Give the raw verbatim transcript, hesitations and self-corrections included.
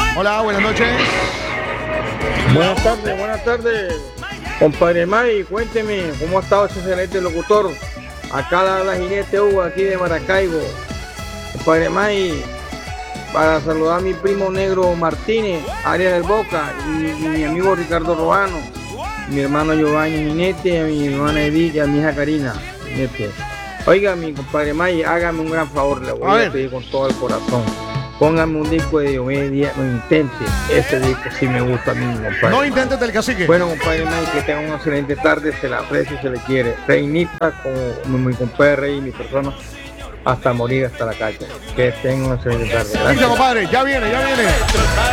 Hola, buenas noches. Buenas tardes, buenas tardes. Compadre May, cuénteme, ¿cómo ha estado ese excelente locutor? Acá la, la jinete Hugo, aquí de Maracaibo. Compadre May, para saludar a mi primo negro Martínez, Arias del Boca, y, y mi amigo Ricardo Robano, mi hermano Giovanni Jinete, a mi hermana Edith y a mi hija Karina Jinete. Oiga, mi compadre May, hágame un gran favor, le voy a, a pedir con todo el corazón. Póngame un disco de Diomedes Díaz, no intente, ese disco sí me gusta a mí, compadre. No intentes del cacique. Bueno, compadre May, que tenga una excelente tarde, se la aprecia y se le quiere. Reinita como mi compadre Rey y mi persona, hasta morir, hasta la calle. Que tenga una excelente tarde. Gracias, compadre, ya viene, ya viene.